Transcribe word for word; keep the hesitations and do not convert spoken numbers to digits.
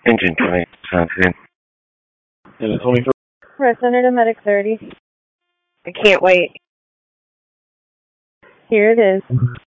Engine twenty, sounds good. Engine twenty-three. Press under to medic thirty. I can't wait. Here it is.